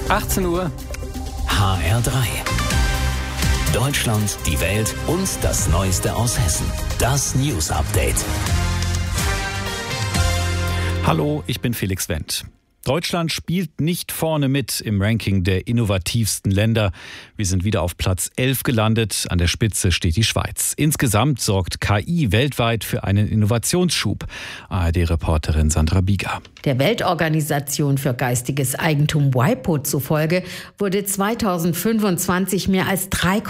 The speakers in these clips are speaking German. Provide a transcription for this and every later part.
18 Uhr. HR3. Deutschland, die Welt und das Neueste aus Hessen. Das News Update. Hallo, ich bin Felix Wendt. Deutschland spielt nicht vorne mit im Ranking der innovativsten Länder. Wir sind wieder auf Platz 11 gelandet. An der Spitze steht die Schweiz. Insgesamt sorgt KI weltweit für einen Innovationsschub. ARD-Reporterin Sandra Bieger. Der Weltorganisation für geistiges Eigentum WIPO zufolge wurde 2025 mehr als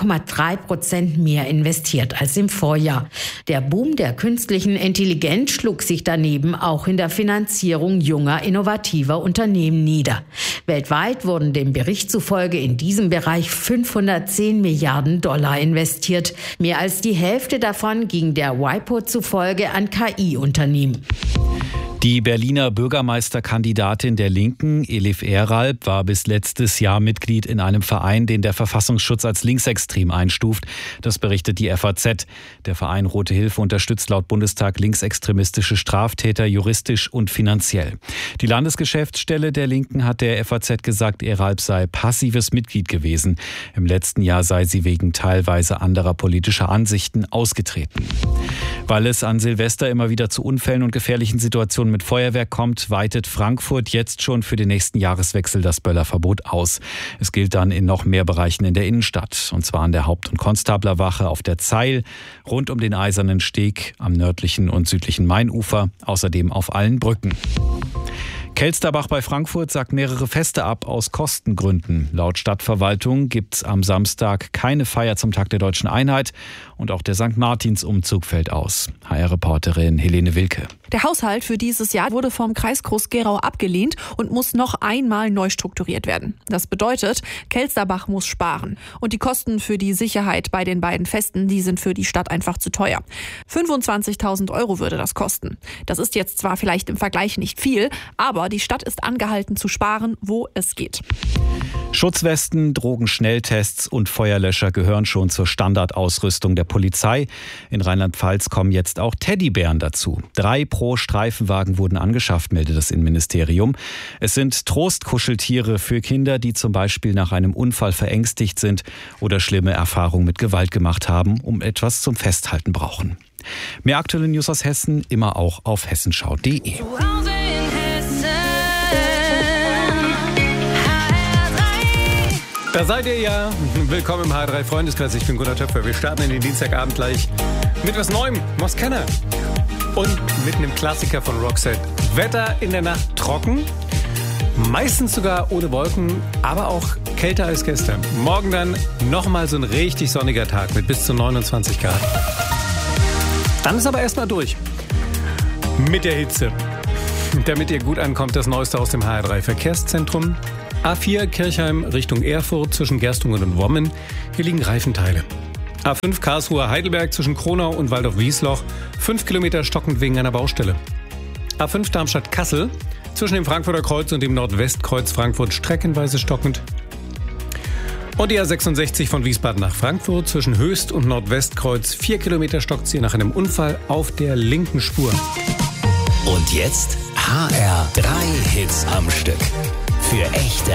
3,3% mehr investiert als im Vorjahr. Der Boom der künstlichen Intelligenz schlug sich daneben auch in der Finanzierung junger, innovativer Unternehmen nieder. Weltweit wurden dem Bericht zufolge in diesem Bereich 510 Milliarden Dollar investiert. Mehr als die Hälfte davon ging der WIPO zufolge an KI-Unternehmen. Die Berliner Bürgermeisterkandidatin der Linken, Elif Eralb, war bis letztes Jahr Mitglied in einem Verein, den der Verfassungsschutz als linksextrem einstuft. Das berichtet die FAZ. Der Verein Rote Hilfe unterstützt laut Bundestag linksextremistische Straftäter juristisch und finanziell. Die Landesgeschäftsstelle der Linken hat der FAZ gesagt, Eralb sei passives Mitglied gewesen. Im letzten Jahr sei sie wegen teilweise anderer politischer Ansichten ausgetreten. Weil es an Silvester immer wieder zu Unfällen und gefährlichen Situationen mit Feuerwerk kommt, weitet Frankfurt jetzt schon für den nächsten Jahreswechsel das Böllerverbot aus. Es gilt dann in noch mehr Bereichen in der Innenstadt. Und zwar an der Haupt- und Konstablerwache, auf der Zeil, rund um den Eisernen Steg, am nördlichen und südlichen Mainufer, außerdem auf allen Brücken. Kelsterbach bei Frankfurt sagt mehrere Feste ab aus Kostengründen. Laut Stadtverwaltung gibt es am Samstag keine Feier zum Tag der Deutschen Einheit und auch der St. Martins-Umzug fällt aus. HR-Reporterin Helene Wilke. Der Haushalt für dieses Jahr wurde vom Kreis Groß-Gerau abgelehnt und muss noch einmal neu strukturiert werden. Das bedeutet, Kelsterbach muss sparen. Und die Kosten für die Sicherheit bei den beiden Festen, die sind für die Stadt einfach zu teuer. 25.000 € würde das kosten. Das ist jetzt zwar vielleicht im Vergleich nicht viel, aber die Stadt ist angehalten zu sparen, wo es geht. Schutzwesten, Drogenschnelltests und Feuerlöscher gehören schon zur Standardausrüstung der Polizei. In Rheinland-Pfalz kommen jetzt auch Teddybären dazu. 3 pro Streifenwagen wurden angeschafft, meldet das Innenministerium. Es sind Trostkuscheltiere für Kinder, die zum Beispiel nach einem Unfall verängstigt sind oder schlimme Erfahrungen mit Gewalt gemacht haben, um etwas zum Festhalten brauchen. Mehr aktuelle News aus Hessen immer auch auf hessenschau.de. Da seid ihr ja. Willkommen im HR3 Freundeskreis. Ich bin Gunnar Töpfer. Wir starten in den Dienstagabend gleich mit was Neuem, was kennen. Und mit einem Klassiker von Roxette. Wetter in der Nacht trocken, meistens sogar ohne Wolken, aber auch kälter als gestern. Morgen dann nochmal so ein richtig sonniger Tag mit bis zu 29 Grad. Dann ist aber erstmal durch mit der Hitze. Damit ihr gut ankommt, das Neueste aus dem HR3 Verkehrszentrum. A4 Kirchheim Richtung Erfurt zwischen Gerstungen und Wommen. Hier liegen Reifenteile. A5 Karlsruhe Heidelberg zwischen Kronau und Waldorf-Wiesloch. 5 Kilometer stockend wegen einer Baustelle. A5 Darmstadt Kassel zwischen dem Frankfurter Kreuz und dem Nordwestkreuz Frankfurt streckenweise stockend. Und die A66 von Wiesbaden nach Frankfurt zwischen Höchst und Nordwestkreuz. 4 Kilometer stockt sie nach einem Unfall auf der linken Spur. Und jetzt HR3 Hits am Stück. Für echte